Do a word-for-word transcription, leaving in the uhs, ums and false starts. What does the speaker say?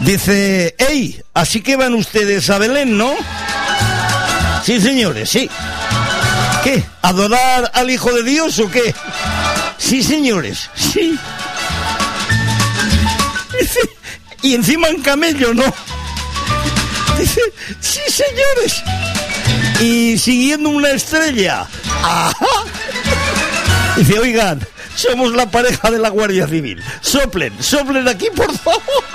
Dice, ¡ey! Así que van ustedes a Belén, ¿no? Sí, señores, sí. ¿Qué? ¿Adorar al Hijo de Dios o qué? Sí, señores, sí. Dice, y encima en camello, ¿no? Dice, sí, señores. Y siguiendo una estrella. ¡Ajá! Dice, oigan, somos la pareja de la Guardia Civil. Soplen, soplen aquí, por favor.